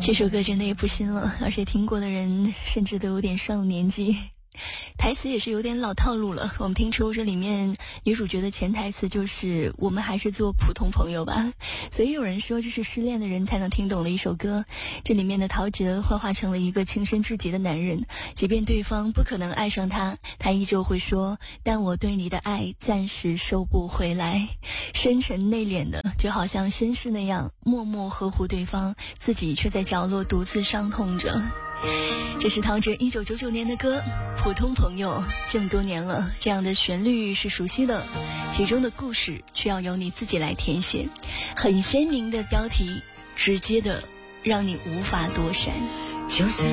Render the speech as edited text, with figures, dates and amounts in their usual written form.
这首歌真的也不新了，而且听过的人甚至都有点上了年纪。台词也是有点老套路了，我们听出这里面女主角的潜台词就是我们还是做普通朋友吧。所以有人说这是失恋的人才能听懂的一首歌。这里面的陶喆幻化成了一个情深至极的男人，即便对方不可能爱上他，他依旧会说，但我对你的爱暂时收不回来。深沉内敛的就好像绅士那样默默呵护对方，自己却在角落独自伤痛着。这是陶喆1999年的歌《普通朋友》，这么多年了，这样的旋律是熟悉的，其中的故事却要由你自己来填写。很鲜明的标题，直接的让你无法躲闪。 就算